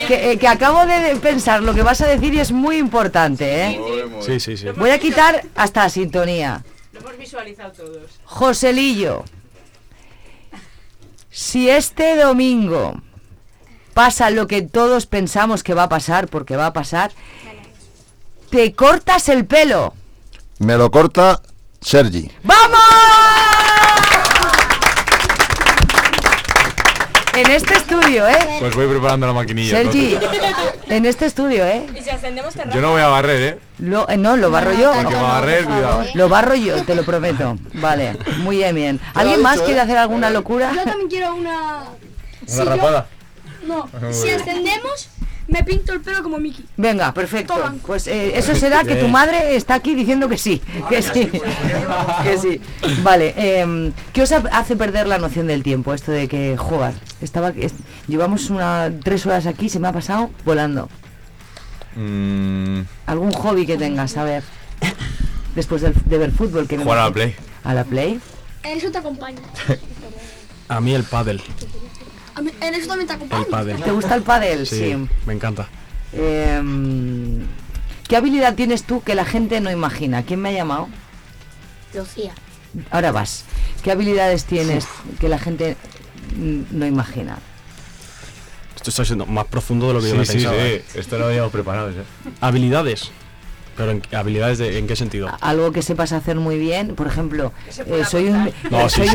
que acabo de pensar lo que vas a decir y es muy importante, ¿eh? Sí. Voy a quitar hasta la sintonía. Lo hemos visualizado todos. Joselillo, si este domingo pasa lo que todos pensamos que va a pasar, porque va a pasar, te cortas el pelo. Me lo corta Sergi. ¡Vamos! En este estudio, ¿eh? Pues voy preparando la maquinilla. Sergi, entonces. en este estudio, ¿eh? Y si ascendemos terraza. Yo no voy a barrer, ¿eh? No, lo barro yo. Porque va a barrer, cuidado. Lo barro yo, te lo prometo. Vale, muy bien. ¿Alguien más quiere hacer alguna locura? Yo también quiero una... ¿Una rapada? No, si ascendemos, me pinto el pelo como Mickey. Venga, perfecto. Toma. Pues eso será que tu madre está aquí diciendo que sí. Que sí. Que sí. Vale, ¿qué os hace perder la noción del tiempo? Esto de que, joder, llevamos 3 horas aquí, se me ha pasado volando. ¿Algún hobby que tengas? A ver, después de ver fútbol. Que Jugar a la Play. ¿A la Play? En eso te acompaño. A mí el pádel. En eso también te acompaño. El pádel. ¿Te gusta el pádel? Sí, me encanta. ¿Qué habilidad tienes tú que la gente no imagina? ¿Quién me ha llamado? Lucía. Ahora vas. ¿Qué habilidades tienes que la gente no imagina? Esto está siendo más profundo de lo que yo me pensaba. Sí, esto lo habíamos preparado ya. Habilidades. Pero ¿habilidades ¿en qué sentido? Algo que sepas hacer muy bien, por ejemplo, soy un... No, sí.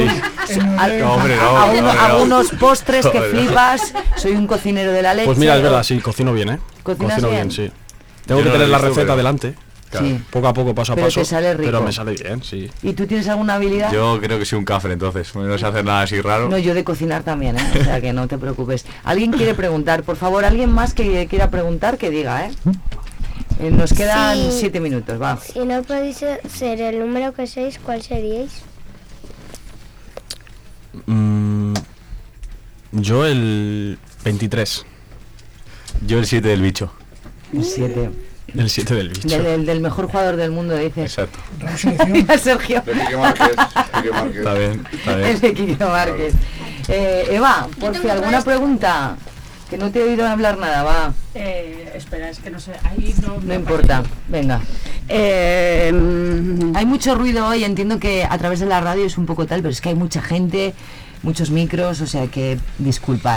Hago unos postres que flipas, soy un cocinero de la leche. Pues mira, es verdad, sí, cocino bien, ¿eh? ¿Cocinas bien? Sí. Tengo que tener la receta delante. Claro. Sí. Poco a poco, paso a Pero paso. te sale rico. Pero me sale bien, sí. ¿Y tú tienes alguna habilidad? Yo creo que soy un cafre, entonces. No sé hacer nada así raro. No, yo de cocinar también, ¿eh? O sea que no te preocupes. ¿Alguien quiere preguntar? Por favor, alguien más que quiera preguntar, que diga, ¿eh? Nos quedan 7 minutos, va. Si no podéis ser el número que sois, ¿cuál seríais? Yo el 23. Yo el 7 del bicho. El 7. El 7 del bicho. Del mejor jugador del mundo, dices. Exacto. Mira, Sergio. De Quique Márquez. Está bien. El de Quique Márquez. Eva, por si alguna pregunta. Que no te he oído hablar nada, va. Espera, es que no sé. Ahí No importa, venga. Hay mucho ruido hoy, entiendo que a través de la radio es un poco tal, pero es que hay mucha gente, muchos micros, o sea que disculpad.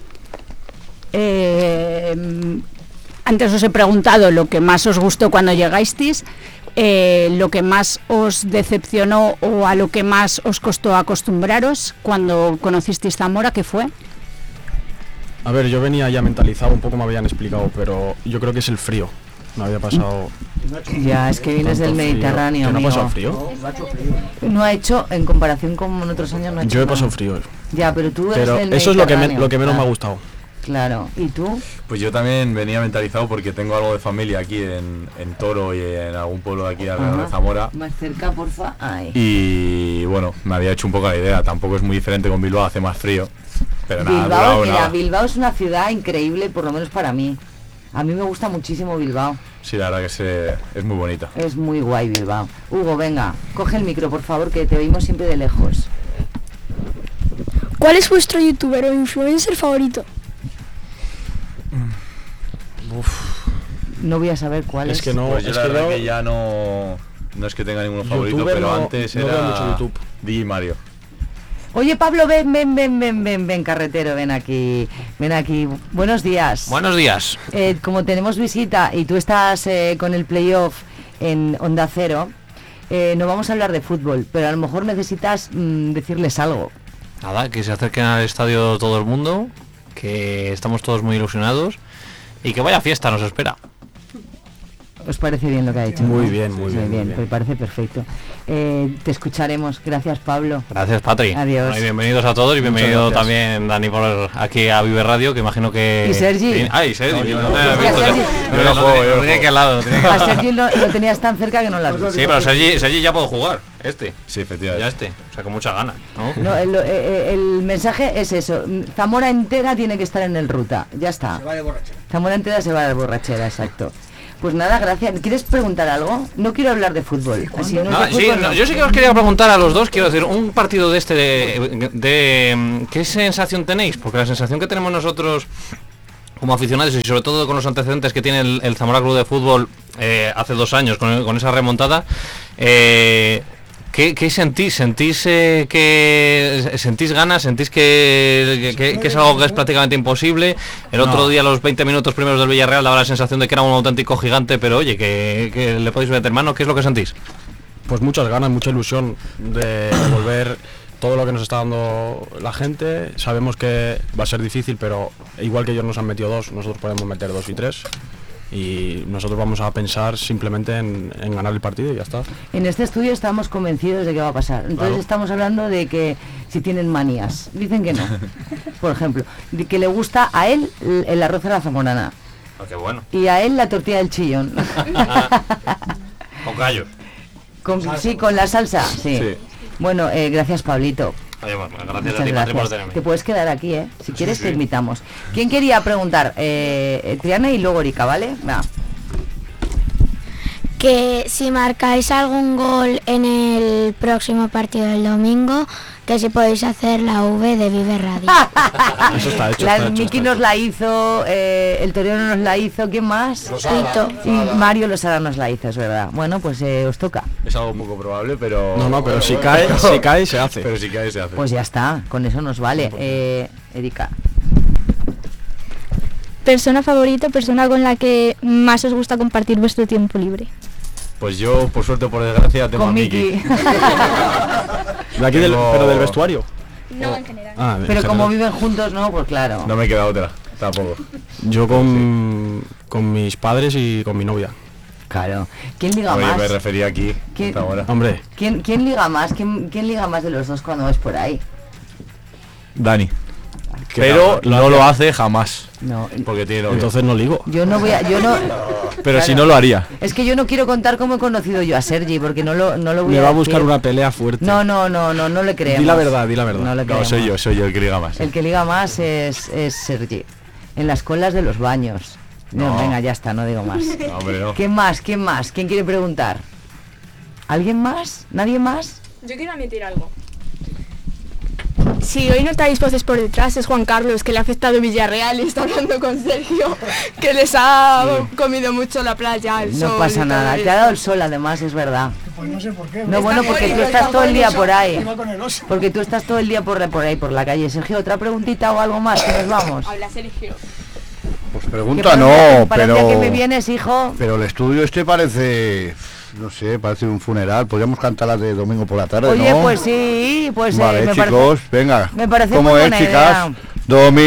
Antes os he preguntado lo que más os gustó cuando llegasteis, lo que más os decepcionó o a lo que más os costó acostumbraros cuando conocisteis Zamora, ¿qué fue? A ver, yo venía ya mentalizado, un poco me habían explicado, pero yo creo que es el frío. Me había pasado... Ya, es que vienes del Mediterráneo, ¿Que no ha amigo. pasado frío? No ha hecho, en comparación con otros años, no ha hecho Yo he nada. pasado frío. Ya, pero tú eres Pero del eso es lo que Mediterráneo. menos me ha gustado. Claro, ¿y tú? Pues yo también venía mentalizado porque tengo algo de familia aquí en Toro y en algún pueblo de aquí alrededor de Zamora. Más cerca, porfa. Ay. Y bueno, me había hecho un poco la idea. Tampoco es muy diferente con Bilbao, hace más frío. Pero nada, Bilbao, mira, nada. Bilbao es una ciudad increíble, por lo menos para mí. A mí me gusta muchísimo Bilbao. Sí, la verdad que es muy bonita. Es muy guay Bilbao. Hugo, venga, coge el micro, por favor, que te oímos siempre de lejos. ¿Cuál es vuestro youtuber o influencer favorito? No voy a saber cuál es. Es que no, Pues yo es la que verdad no, que ya no es que tenga ninguno favorito, YouTuber pero no- antes no veo era mucho YouTube. DJ Mario. Oye, Pablo, ven, carretero, ven aquí. Buenos días. Buenos días. Como tenemos visita y tú estás con el playoff en Onda Cero, no vamos a hablar de fútbol, pero a lo mejor necesitas decirles algo. Nada, que se acerquen al estadio todo el mundo, que estamos todos muy ilusionados y que vaya fiesta nos espera. ¿Os parece bien lo que ha dicho? Muy ¿no? bien, muy bien. Me parece perfecto. Te escucharemos. Gracias, Pablo. Gracias, Patri. Adiós. Bueno, y bienvenidos a todos y bienvenido también Dani por aquí a Vive Radio, que imagino que... ¿Y Sergi? Ay, Sergi. Yo no Lo juego. tenía aquí al lado. A Sergi lo tenías tan cerca que no lo has visto. Sí, pero Sergi ya puedo jugar. Sí, efectivamente. Ya o sea, con mucha gana, ¿no? No, el mensaje es eso. Zamora entera tiene que estar en el ruta. Ya está. Se va de borrachera. Zamora entera se va de borrachera, exacto. Pues nada, gracias. ¿Quieres preguntar algo? No quiero hablar de fútbol. Así, no es de fútbol, no. Yo sí que os quería preguntar a los dos, quiero decir, un partido de este ¿qué sensación tenéis? Porque la sensación que tenemos nosotros como aficionados y sobre todo con los antecedentes que tiene el Zamora Club de Fútbol hace 2 años con esa remontada, ¿qué sentís? ¿Sentís ganas? ¿Sentís que es algo que es prácticamente imposible? El otro día, los 20 minutos primeros del Villarreal, daba la sensación de que era un auténtico gigante, pero oye, que le podéis meter mano. ¿Qué es lo que sentís? Pues muchas ganas, mucha ilusión de devolver todo lo que nos está dando la gente. Sabemos que va a ser difícil, pero igual que ellos nos han metido 2, nosotros podemos meter 2 y 3. Y nosotros vamos a pensar simplemente en ganar el partido y ya está. En este estudio estamos convencidos de que va a pasar. Entonces Claro. estamos hablando de que si tienen manías. Dicen que no. Por ejemplo, de que le gusta a él el arroz a la zamorana. Qué bueno. Y a él la tortilla del chillón. Con gallo. Sí, con la salsa, sí. Sí. Bueno, gracias, Pablito. Oye, bueno, gracias Muchas a ti, Patri, por gracias. tenerme. Te puedes quedar aquí, ¿eh? Si quieres te invitamos. ¿Quién quería preguntar? Triana y luego Erika, ¿vale? Va. Que si marcáis algún gol en el próximo partido del domingo, que si podéis hacer la V de Vive Radio. Eso está hecho. La está hecho, Miki está nos hecho. la hizo, el Torero nos la hizo, ¿quién más? Tito. Y Mario Losada nos la hizo, es verdad. Bueno, pues os toca. Es algo poco probable, pero... No, pero si cae, se hace. Pero si cae, se hace. Pues ya está, con eso nos vale. Erika. Persona favorita, persona con la que más os gusta compartir vuestro tiempo libre. Pues yo, por suerte o por desgracia, tengo a Con Miki. Miki. De aquí pero del vestuario. No, en general. Ah, en Pero como general. viven juntos, ¿no? Pues claro. No me queda otra, tampoco. Yo con mis padres y con mi novia. Claro. ¿Quién liga Oye, más? me refería aquí, ¿Qué? hasta ahora. Hombre, ¿Quién liga más? ¿Quién liga más de los dos cuando ves por ahí? Dani. ¿qué Pero tal? no lo hace jamás, No. porque tiene novia. Entonces no ligo. Yo no voy a... Pero si claro. no lo haría. Es que yo no quiero contar cómo he conocido yo a Sergi, porque no lo voy Me a va a buscar decir. una pelea fuerte. No le creemos. Di la verdad, di la verdad. No le No, creemos. soy yo el que liga más. El que liga más es Sergi. En las colas de los baños. No, No. venga, ya está, no digo más. No, hombre, no. ¿Quién más? ¿Quién quiere preguntar? ¿Alguien más? ¿Nadie más? Yo quiero admitir algo. Si hoy notáis voces por detrás, es Juan Carlos, que le ha afectado Villarreal y está hablando con Sergio, que les ha comido mucho la playa, el No sol pasa y todo nada. eso. Te ha dado el sol, además, es verdad. Pues no sé por qué. No, bueno, porque tú bonito, estás está todo el día bonito. por ahí. Iba con el oso. Porque tú estás todo el día por ahí por la calle. Sergio, otra preguntita o algo más, que nos vamos. Habla Sergio. Pues Que pregunta parecía no, parecía que me pero... vienes, hijo. Pero el estudio este parece... No sé, parece un funeral. Podríamos cantarlas de domingo por la tarde, Oye, ¿no? pues sí, pues Vale, me chicos, parece... venga. me parece ¿Cómo muy es, buena chicas? idea. Domingo.